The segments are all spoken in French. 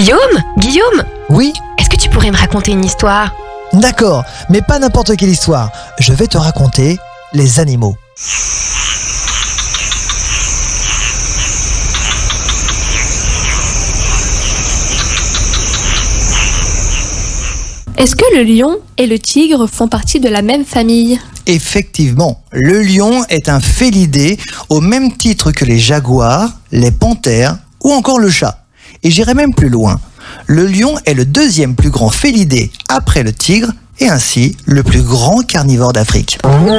Guillaume, Oui, est-ce que tu pourrais me raconter une histoire? d'accord, mais pas n'importe quelle histoire. Je vais te raconter les animaux. Est-ce que le lion et le tigre font partie de la même famille? Effectivement, le lion est un félidé au même titre que les jaguars, les panthères ou encore le chat. Et j'irai même plus loin. Le lion est le deuxième plus grand félidé après le tigre et ainsi le plus grand carnivore d'Afrique.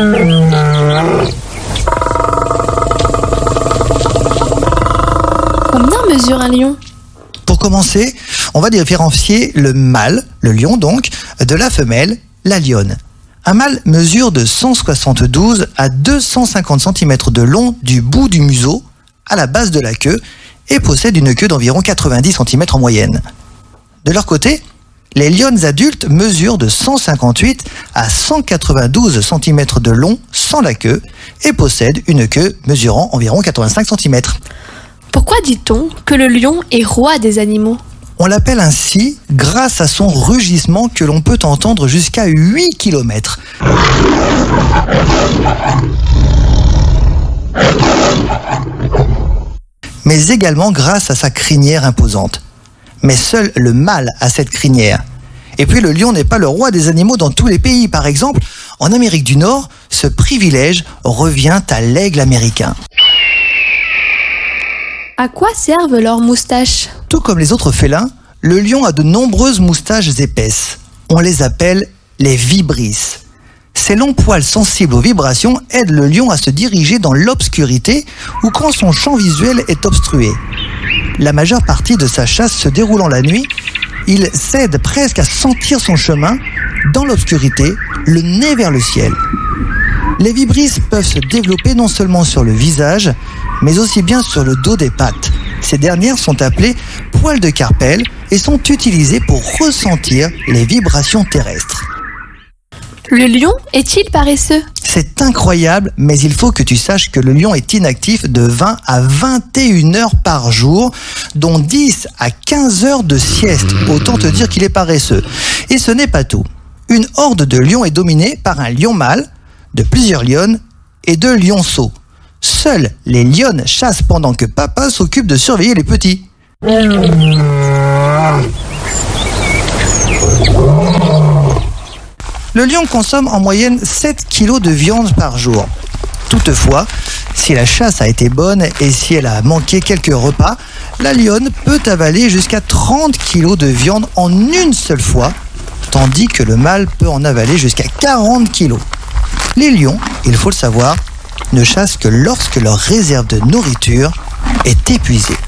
Combien mesure un lion? Pour commencer, on va différencier le mâle, le lion donc, de la femelle, la lionne. Un mâle mesure de 172 à 250 cm de long du bout du museau à la base de la queue et possède une queue d'environ 90 cm en moyenne. De leur côté, les lionnes adultes mesurent de 158 à 192 cm de long sans la queue et possèdent une queue mesurant environ 85 cm. Pourquoi dit-on que le lion est roi des animaux? On l'appelle ainsi grâce à son rugissement que l'on peut entendre jusqu'à 8 km. Mais également grâce à sa crinière imposante. Mais seul le mâle a cette crinière. Et puis le lion n'est pas le roi des animaux dans tous les pays. Par exemple, en Amérique du Nord, ce privilège revient à l'aigle américain. À quoi servent leurs moustaches? Tout comme les autres félins, le lion a de nombreuses moustaches épaisses. On les appelle les vibrisses. Ces longs poils sensibles aux vibrations aident le lion à se diriger dans l'obscurité ou quand son champ visuel est obstrué. La majeure partie de sa chasse se déroulant la nuit, il s'aide presque à sentir son chemin dans l'obscurité, le nez vers le ciel. Les vibrisses peuvent se développer non seulement sur le visage, mais aussi bien sur le dos des pattes. Ces dernières sont appelées poils de carpelle et sont utilisées pour ressentir les vibrations terrestres. Le lion est-il paresseux? C'est incroyable, mais il faut que tu saches que le lion est inactif de 20 à 21 heures par jour, dont 10 à 15 heures de sieste. Autant te dire qu'il est paresseux. Et ce n'est pas tout. Une horde de lions est dominée par un lion mâle, de plusieurs lionnes et de lionceaux. Seules les lionnes chassent pendant que papa s'occupe de surveiller les petits. Le lion consomme en moyenne 7 kg de viande par jour. Toutefois, si la chasse a été bonne et si elle a manqué quelques repas, la lionne peut avaler jusqu'à 30 kg de viande en une seule fois, tandis que le mâle peut en avaler jusqu'à 40 kg. Les lions, il faut le savoir, ne chassent que lorsque leur réserve de nourriture est épuisée.